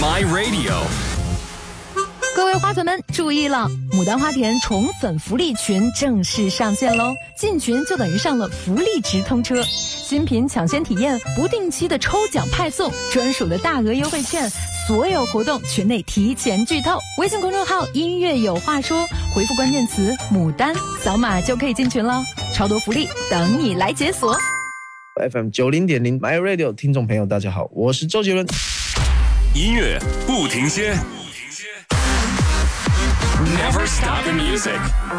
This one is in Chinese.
My Radio。 各位花粉们注意了，牡丹花田宠粉福利群正式上线喽！进群就等于上了福利直通车，新品抢先体验，不定期的抽奖派送，专属的大额优惠券，所有活动群内提前剧透。微信公众号音乐有话说，回复关键词牡丹，扫码就可以进群了，超多福利等你来解锁。 FM 90.0 My Radio 听众朋友大家好，我是周杰伦。 音乐不停歇，Never stop the music。